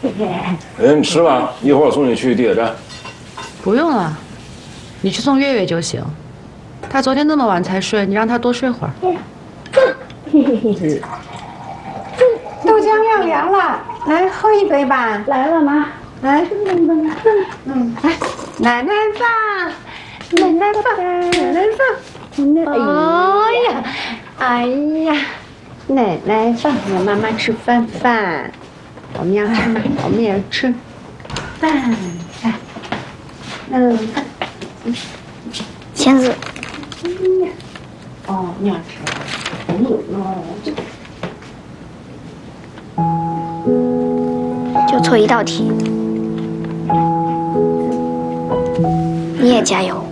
你吃吧，一会儿我送你去地铁站。 不用了，你去送月月就行。他昨天那么晚才睡，你让他多睡会儿。 豆浆要凉了，来喝一杯吧。 来了，妈。 来，来，奶奶放，奶奶放，奶奶放。哎呀，奶奶放，让妈妈吃饭。我们要吃吗？我们也吃饭。 签字。 哦，你要吃？ 就错一道题。你也加油。